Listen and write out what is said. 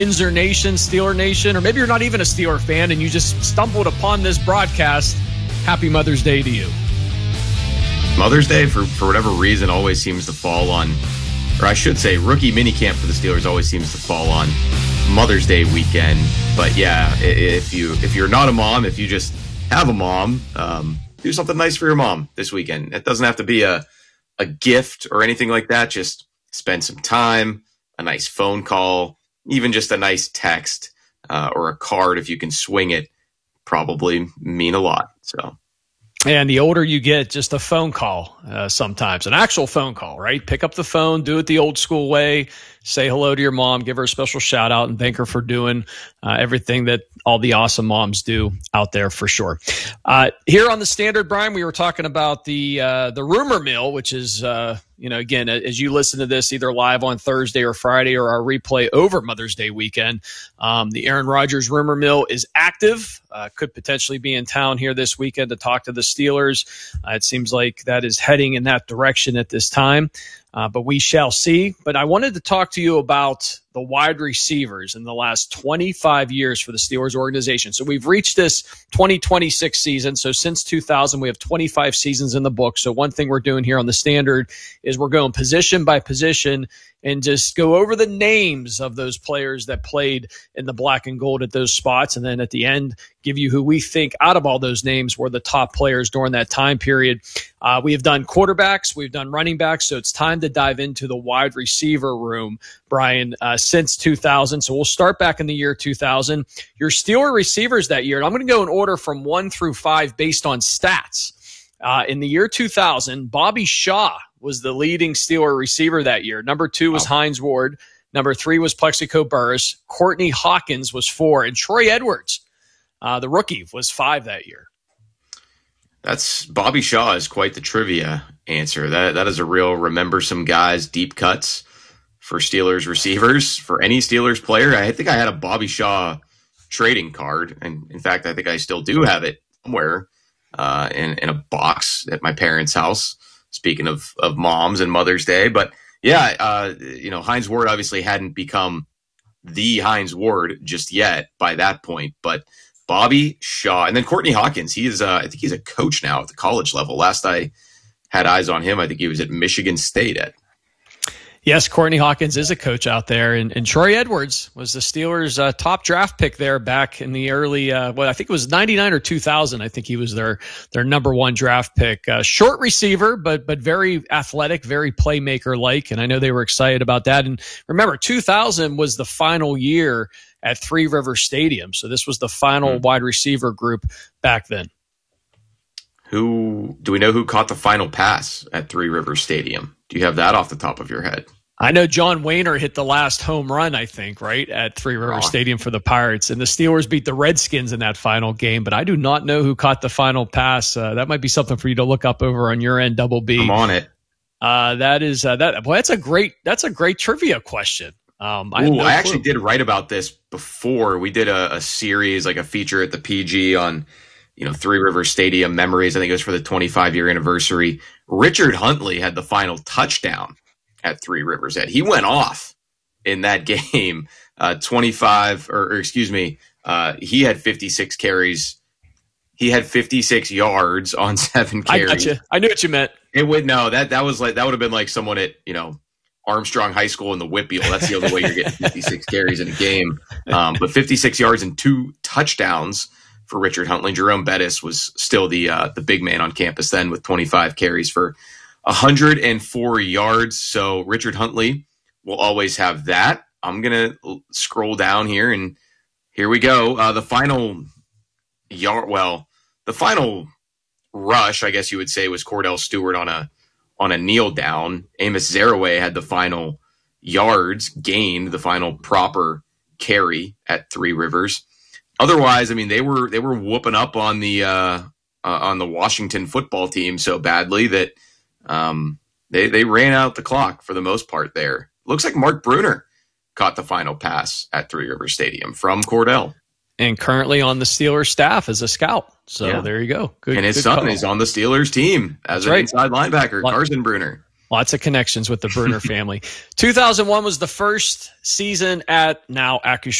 Windsor Nation, Steeler Nation, or maybe you're not even a Steeler fan and you just stumbled upon this broadcast, happy Mother's Day to you. Mother's Day, for whatever reason, always seems to fall on, or I should say, rookie minicamp for the Steelers always seems to fall on Mother's Day weekend. But yeah, if you're not a mom, if you just have a mom, do something nice for your mom this weekend. It doesn't have to be a gift or anything like that. Just spend some time, a nice phone call, even just a nice text or a card if you can swing it, probably mean a lot. So, and the older you get, just a phone call sometimes, an actual phone call, right? Pick up the phone, do it the old school way, say hello to your mom, give her a special shout out, and thank her for doing everything that all the awesome moms do out there for sure. Here on the Standard, Brian, we were talking about the rumor mill, which is again, as you listen to this either live on Thursday or Friday or our replay over Mother's Day weekend, the Aaron Rodgers rumor mill is active, could potentially be in town here this weekend to talk to the Steelers. It seems like that is heading in that direction at this time. But we shall see. But I wanted to talk to you about the wide receivers in the last 25 years for the Steelers organization. So we've reached this 2026 season. So since 2000, we have 25 seasons in the book. So one thing we're doing here on the Standard is we're going position by position and just go over the names of those players that played in the black and gold at those spots. And then at the end, give you who we think out of all those names were the top players during that time period. We have done quarterbacks. We've done running backs. So it's time to dive into the wide receiver room, Brian, since 2000. So we'll start back in the year 2000. Your Steeler receivers that year, and I'm going to go in order from 1 through 5 based on stats. In the year 2000, Bobby Shaw was the leading Steeler receiver that year. Number 2 was Hines Ward. Number 3 was Plexico Burress. Courtney Hawkins was 4. And Troy Edwards, the rookie, was 5 that year. That's Bobby Shaw is quite the trivia answer. That is a real remember some guys, deep cuts for Steelers receivers. For any Steelers player, I think I had a Bobby Shaw trading card. And in fact, I think I still do have it somewhere in a box at my parents' house. Speaking of moms and Mother's Day. But yeah, Hines Ward obviously hadn't become the Hines Ward just yet by that point. But Bobby Shaw and then Courtney Hawkins, I think he's a coach now at the college level. Last I had eyes on him, I think he was at Michigan State at. Yes, Courtney Hawkins is a coach out there, and Troy Edwards was the Steelers' top draft pick there back in the early, I think it was 99 or 2000. I think he was their number 1 draft pick. Short receiver, but very athletic, very playmaker-like, and I know they were excited about that. And remember, 2000 was the final year at Three Rivers Stadium, so this was the final wide receiver group back then. Do we know who caught the final pass at Three Rivers Stadium? Do you have that off the top of your head? I know John Wayner hit the last home run, I think, right, at Three Rivers Stadium for the Pirates. And the Steelers beat the Redskins in that final game, but I do not know who caught the final pass. That might be something for you to look up over on your end, Double B. I'm on it. That's a great trivia question. I actually did write about this before. We did a series, like a feature at the PG on Three Rivers Stadium memories. I think it was for the 25-year anniversary. Richard Huntley had the final touchdown at Three Rivers. He went off in that game. He had 56 carries. He had 56 yards on 7 carries. I got you. I knew what you meant. That would have been like someone at Armstrong High School in the Whitfield. That's the only way you're getting 56 carries in a game. But 56 yards and 2 touchdowns for Richard Huntley. Jerome Bettis was still the big man on campus then with 25 carries for 104 yards. So Richard Huntley will always have that. I'm going to scroll down here, and here we go. The final rush, I guess you would say, was Cordell Stewart on a kneel down. Amos Zaraway had the final yards gained, the final proper carry at Three Rivers. Otherwise, I mean, they were whooping up on the Washington football team so badly that they ran out the clock for the most part there. Looks like Mark Bruner caught the final pass at Three Rivers Stadium from Cordell. And currently on the Steelers staff as a scout. So There you go. Good. And his son is on the Steelers team as an inside linebacker, Carson Bruner. Lots of connections with the Bruner family. 2001 was the first season at now Acrisure